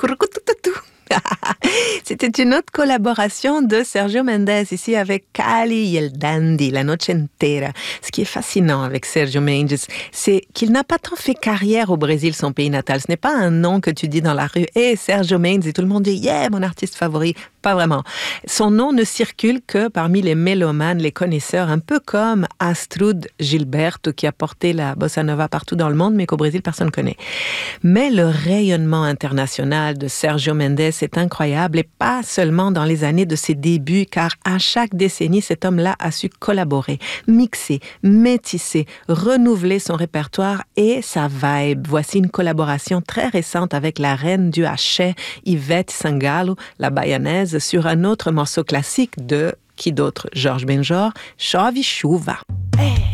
C'était une autre collaboration de Sergio Mendes ici avec Cali et el Dandy, La Noche Entera. Ce qui est fascinant avec Sergio Mendes, c'est qu'il n'a pas tant fait carrière au Brésil, son pays natal. Ce n'est pas un nom que tu dis dans la rue. Hey, Sergio Mendes, et tout le monde dit « Yeah, mon artiste favori ». Pas vraiment. Son nom ne circule que parmi les mélomanes, les connaisseurs, un peu comme Astrud Gilberto qui a porté la bossa nova partout dans le monde, mais qu'au Brésil, personne ne connaît. Mais le rayonnement international de Sergio Mendes est incroyable et pas seulement dans les années de ses débuts, car à chaque décennie, cet homme-là a su collaborer, mixer, métisser, renouveler son répertoire et sa vibe. Voici une collaboration très récente avec la reine du hachais, Ivete Sangalo, la bayanaise, sur un autre morceau classique de, qui d'autre, Jorge Benjor, Chove Chuva.